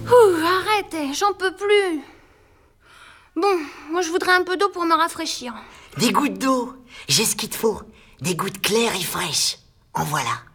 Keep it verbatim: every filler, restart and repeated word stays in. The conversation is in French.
Ouh, arrête, j'en peux plus. Bon, moi je voudrais un peu d'eau pour me rafraîchir. Des gouttes d'eau, j'ai ce qu'il te faut. Des gouttes claires et fraîches. En voilà.